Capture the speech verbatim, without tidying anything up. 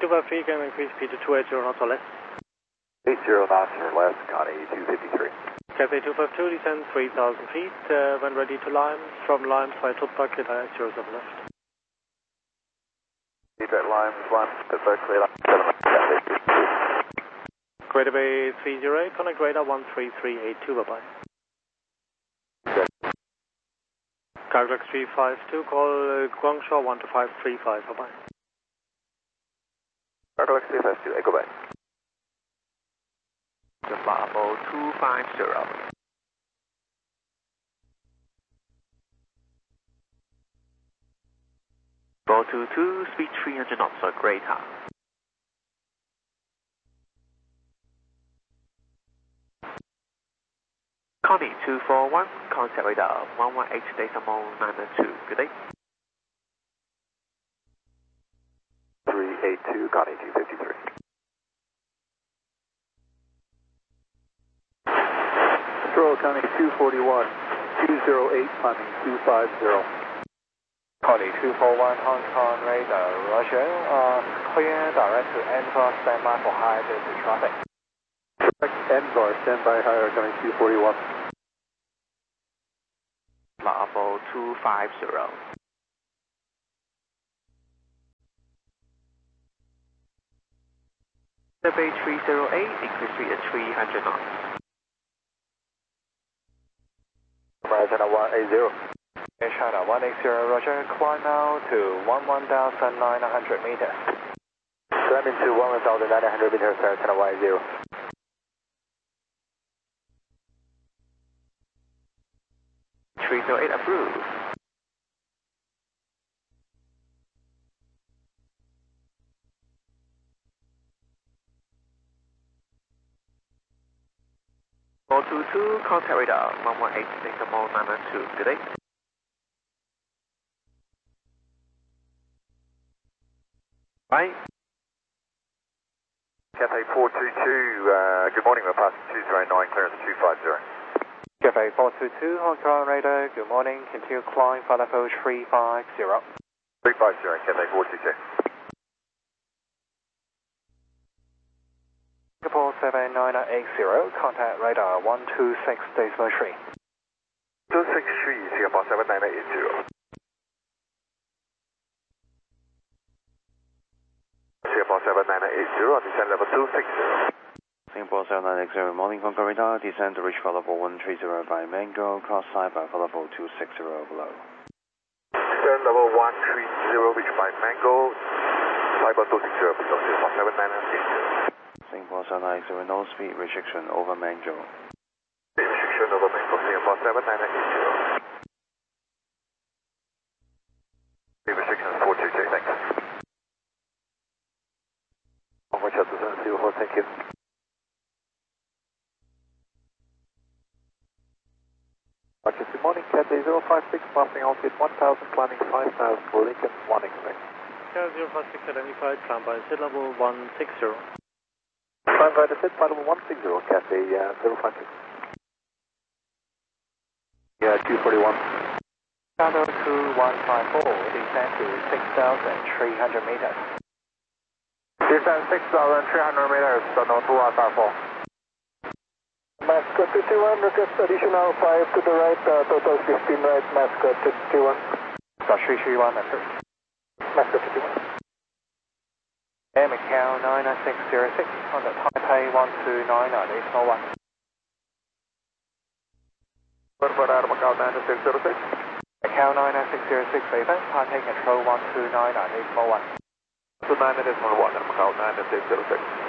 two five three, can increase speed to two eighty knots or less. eighty knots or less, Connie two fifty-three. Cathay two five two, descend three thousand feet, uh, when ready to Limes, from Limes via Tutbucket, I zero seven left. Feedback Limes, Limes, Pittsburgh, clear line, Cathay two two. Greater Bay three zero eight, connect radar one three three eight two, bye bye. Good. Carglax three five two, call uh, Guangzhou one two five three five, bye bye. Carglax three five two, Echo Bay. Bravo two five zero. four two two, speed three hundred knots or greater. Connie two four one, contact radar one one eight decimal nine two. Good day. three eight two, Connie two fifty-three. Control, Connie two forty-one, two zero eight, climbing two five zero. Connie two four one, Hong Kong radar, Roger. Uh, clear direct to Envar, standby for high density traffic. Envar, standby higher, Connie two forty-one. Bravo two five zero. Bay three zero eight, increase speed at three hundred knots. China one eighty. China one eighty, Roger. Climb now to eleven thousand nine hundred meters. Climb into eleven thousand nine hundred meters, China one eighty. three zero eight approved. four two two, contact radar one one eight decimal nine two. Good day. Bye. Cathay four two two, uh, good morning, we're passing two zero nine, clearance two five zero. Cathay four two two, Hong Kong radar, good morning, continue climb for level three five zero. three five zero, Cathay four two two. Singapore seven nine eight zero, contact radar one two six decimal three. two six three, Singapore seven nine eight zero. Singapore seven nine eight zero, descend level two six zero. Singapore seven nine eight zero, morning Hong Kong radar, descend to reach for level one three zero by Mango, cross side by level two six zero below. Descend level one three zero, reach by Mango, cyber two six zero below, Singapore seven nine eight zero. Singapore seven nine eight zero, no speed restriction over Mango. Speed restriction over Mango, Singapore seven nine eight zero. Speed restriction is four two two, thanks. One more shot to seven zero four, thank you. Roger, good morning, Cathay zero five six, passing altitude one thousand, climbing five thousand, Lincoln one expect. Cathay zero five six, identified, climb by set level one six zero. Climb by the set by level one six zero, Cathay uh, zero five six. Yeah, two forty-one. Shadow two one five four, descend to six thousand three hundred meters. Descend six thousand three hundred meters, Shadow two one five four. Mascot fifty-one, request additional five to the right, uh, total fifteen right, Mascot fifty-one. Got three three one approved. Mascot fifty-one. Air Macau nine six zero six, on the Taipei one two nine nine, decimal one. What about out of Macau nine six zero six? Macau nine six zero six, Ava, Taipei control one two nine nine, decimal one. two nine decimal one, Macau nine six zero six.